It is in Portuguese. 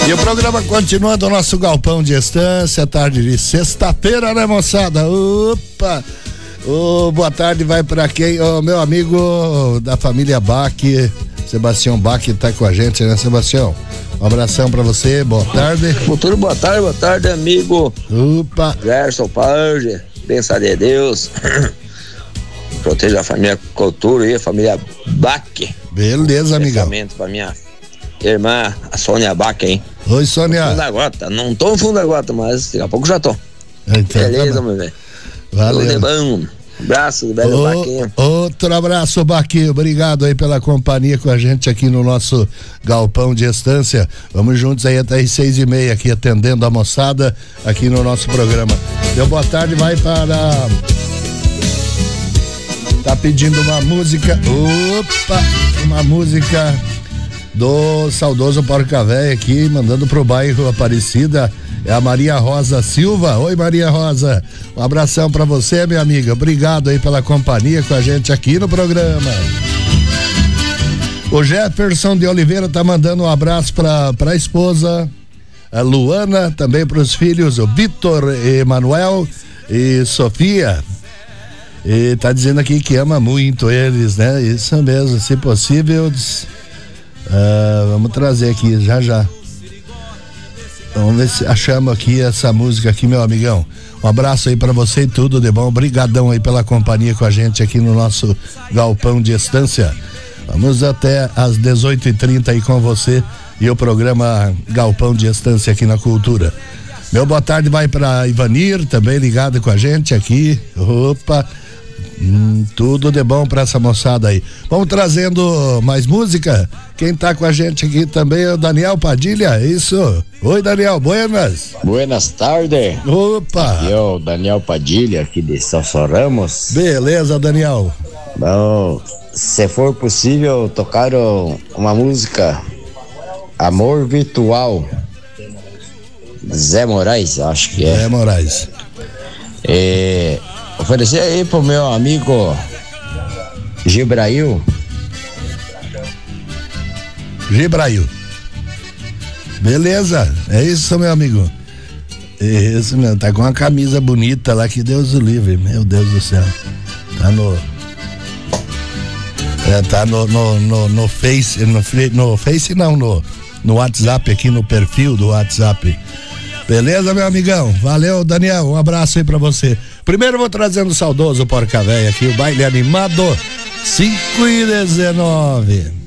E o programa continua do nosso galpão de estância, tarde de sexta-feira, né, moçada? Opa! Boa tarde, vai pra quem? Meu amigo da família Bach, Sebastião Bach, tá com a gente, né, Sebastião? Um abração pra você, boa tarde. Futuro, boa tarde, amigo. Opa! Gerson Parge, benção de Deus. Proteja a família Coutura e a família Bach. Beleza, amigão. Pensamento pra minha irmã, a Sônia Bach, hein? Oi, Sônia. Não tô no fundo da gota, mas daqui a pouco já tô. Então, beleza, tá, meu velho. Valeu. Tudo de bom. Abraço do velho Baquinho. Outro abraço, Baquinho. Obrigado aí pela companhia com a gente aqui no nosso galpão de estância. Vamos juntos aí até as 6:30 aqui atendendo a moçada aqui no nosso programa. Deu boa tarde, vai para... Tá pedindo uma música. Opa! Uma música do saudoso Porca Véia aqui, mandando pro bairro Aparecida. É a Maria Rosa Silva. Oi, Maria Rosa. Um abração pra você, minha amiga. Obrigado aí pela companhia com a gente aqui no programa. O Jefferson de Oliveira tá mandando um abraço pra esposa, a Luana, também pros filhos, o Vitor, Emanuel e Sofia. E tá dizendo aqui que ama muito eles, né? Isso mesmo, se possível, vamos trazer aqui já. Vamos ver se achamos aqui essa música aqui, meu amigão. Um abraço aí pra você e tudo de bom. Obrigadão aí pela companhia com a gente aqui no nosso galpão de estância. Vamos até às 18:30 aí com você e o programa Galpão de Estância aqui na Cultura. Meu boa tarde vai pra Ivanir, também ligado com a gente aqui. Opa! Tudo de bom pra essa moçada aí. Vamos trazendo mais música. Quem tá com a gente aqui também é o Daniel Padilha, isso? Oi, Daniel, buenas. Buenas tardes. Opa. Aqui é o Daniel Padilha, aqui de Celso Ramos. Beleza, Daniel. Bom, se for possível, tocar uma música Amor Virtual, Zé Moraes, acho que é. Zé Moraes. Oferecer aí pro meu amigo Gibrail. Beleza, é isso, meu amigo. Isso mesmo, tá com uma camisa bonita lá, que Deus o livre, meu Deus do céu. Tá no Face, no Face não, no WhatsApp aqui, no perfil do WhatsApp. Beleza, meu amigão? Valeu, Daniel, um abraço aí pra você. Primeiro eu vou trazendo o saudoso Porca Véia aqui, o baile animado 5:19.